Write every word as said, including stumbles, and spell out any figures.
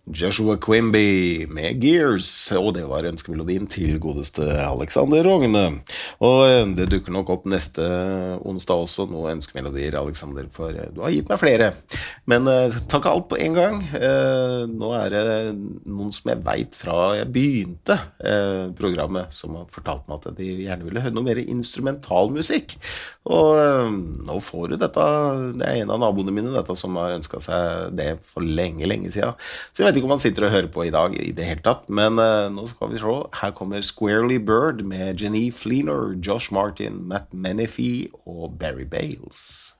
Joshua Quimby med Gears, og det var ønskemelodien til godeste Alexander Rogne. Og det dukker nok opp neste onsdag også, noen ønskemelodier, Alexander, for du har gitt meg flere. Men uh, takk alt på en gang. Uh, nå er det noen som jeg vet fra jeg begynte uh, programmet, som har fortalt meg at de gjerne ville høre noe mer instrumentalmusikk. Og uh, nå får du dette, det er en av naboene mine, dette som har ønsket seg det for lenge, lenge siden. Så jeg vet ikke om han sitter og hører på i dag i det hele tatt, men uh, nå skal vi se. Her kommer Squarely Bird med Jenny Fleenor, Josh Martin, Matt Menefee og Barry Bales.